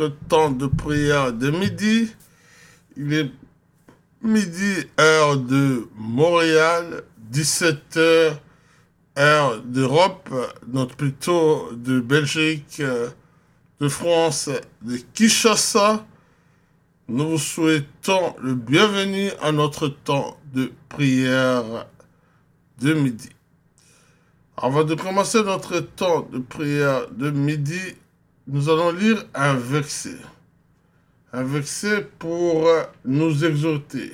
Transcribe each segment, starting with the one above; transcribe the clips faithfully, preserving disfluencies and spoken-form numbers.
Le temps de prière de midi. Il est midi, heure de Montréal, dix-sept heures, heure d'Europe, donc plutôt de Belgique, de France, de Kinshasa. Nous vous souhaitons le bienvenu à notre temps de prière de midi. Avant de commencer notre temps de prière de midi, nous allons lire un verset. Un verset pour nous exhorter,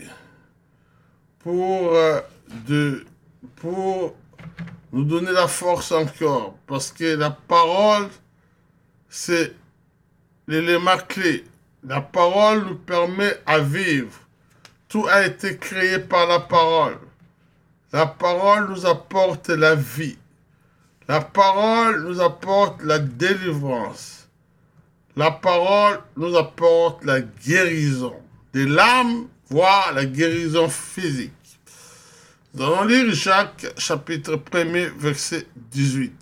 pour, de, pour nous donner la force encore, parce que la parole, c'est l'élément clé. La parole nous permet à vivre. Tout a été créé par la parole. La parole nous apporte la vie. La parole nous apporte la délivrance. La parole nous apporte la guérison des l'âme, voire la guérison physique. Nous allons lire Jacques, chapitre un, verset dix-huit.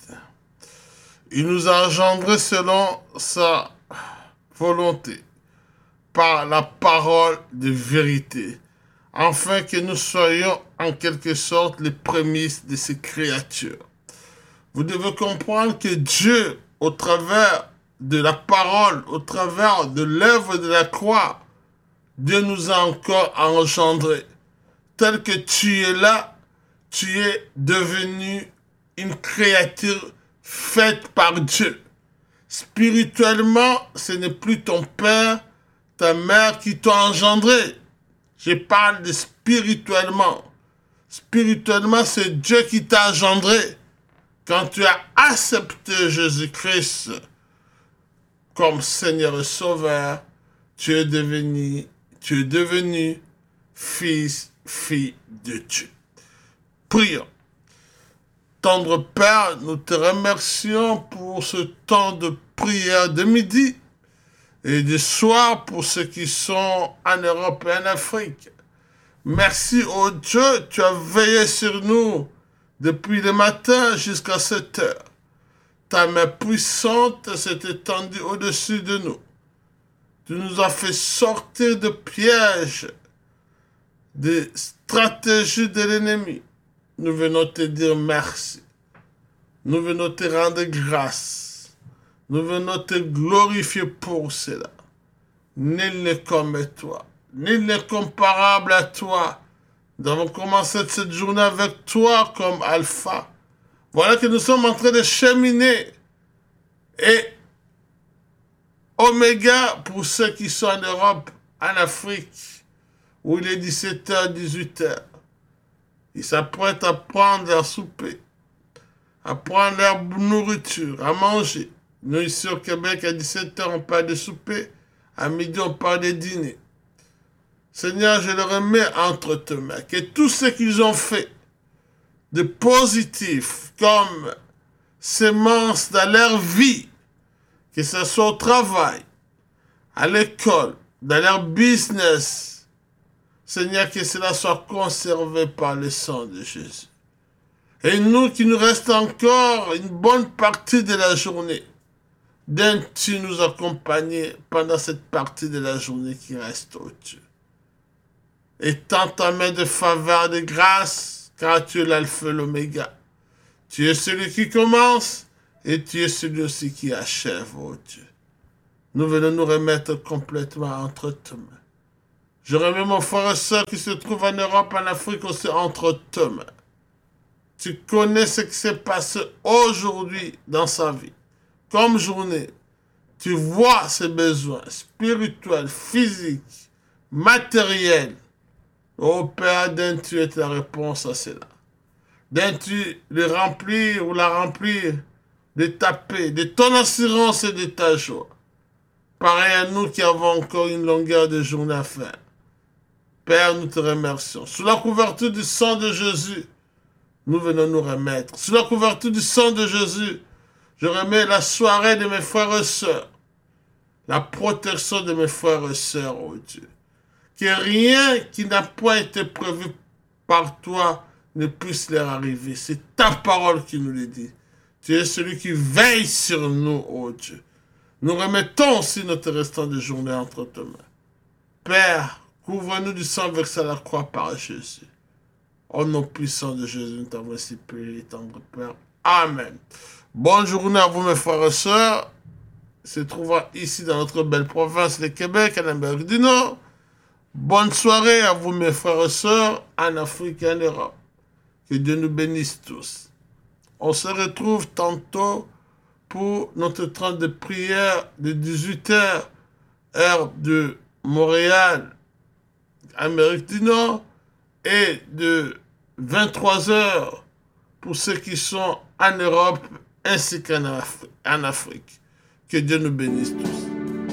Il nous a engendrés selon sa volonté, par la parole de vérité, afin que nous soyons en quelque sorte les prémices de ces créatures. Vous devez comprendre que Dieu, au travers de la parole, au travers de l'œuvre de la croix, Dieu nous a encore engendrés. Tel que tu es là, tu es devenu une créature faite par Dieu. Spirituellement, ce n'est plus ton père, ta mère qui t'ont engendré. Je parle de spirituellement. Spirituellement, c'est Dieu qui t'a engendré. Quand tu as accepté Jésus-Christ comme Seigneur et Sauveur, tu es devenu, tu es devenu fils, fille de Dieu. Prions. Tendre Père, nous te remercions pour ce temps de prière de midi et de soir pour ceux qui sont en Europe et en Afrique. Merci, ô Dieu, tu as veillé sur nous depuis le matin jusqu'à cette heure. Ta main puissante s'est étendue au-dessus de nous. Tu nous as fait sortir de pièges, des stratégies de l'ennemi. Nous venons te dire merci. Nous venons te rendre grâce. Nous venons te glorifier pour cela. Nul n'est comme toi. Nul n'est comparable à toi. Nous avons commencé cette journée avec toi comme Alpha. Voilà que nous sommes en train de cheminer. Et Oméga pour ceux qui sont en Europe, en Afrique, où il est dix-sept heures, dix-huit heures. Ils s'apprêtent à prendre leur souper, à prendre leur nourriture, à manger. Nous, ici au Québec, à dix-sept heures, on parle de souper. À midi, on parle de dîner. Seigneur, je le remets entre tes mains. Que tout ce qu'ils ont fait de positif, comme sémence dans leur vie, que ce soit au travail, à l'école, dans leur business, Seigneur, que cela soit conservé par le sang de Jésus. Et nous, qui nous reste encore une bonne partie de la journée, viens-tu nous accompagner pendant cette partie de la journée qui reste, oh Dieu. Étends ta main de faveur, de grâce, car tu es l'alpha et l'oméga. Tu es celui qui commence et tu es celui aussi qui achève, oh Dieu. Nous venons nous remettre complètement entre tes mains. Je remets mon frère et soeur qui se trouvent en Europe, en Afrique aussi, entre tes mains. Tu connais ce qui s'est passé aujourd'hui dans sa vie. Comme journée, tu vois ses besoins spirituels, physiques, matériels. Oh Père, donne-tu es la réponse à cela. Donne-tu le remplir ou la remplir de ta paix, de ton assurance et de ta joie. Pareil à nous qui avons encore une longueur de journée à faire. Père, nous te remercions. Sous la couverture du sang de Jésus, nous venons nous remettre. Sous la couverture du sang de Jésus, je remets la soirée de mes frères et sœurs. La protection de mes frères et sœurs, oh Dieu. Que rien qui n'a point été prévu par toi ne puisse leur arriver. C'est ta parole qui nous le dit. Tu es celui qui veille sur nous, oh Dieu. Nous remettons aussi notre restant de journée entre tes mains. Père, couvre-nous du sang versé à la croix par Jésus. Au nom puissant de Jésus, nous t'avons ainsi prié, tendre Père. Amen. Bonne journée à vous, mes frères et sœurs. Se trouvant ici dans notre belle province, le Québec, en Amérique du Nord. Bonne soirée à vous, mes frères et sœurs, en Afrique et en Europe. Que Dieu nous bénisse tous. On se retrouve tantôt pour notre temps de prière de dix-huit heures, heure de Montréal, Amérique du Nord, et de vingt-trois heures pour ceux qui sont en Europe ainsi qu'en Afrique. Que Dieu nous bénisse tous.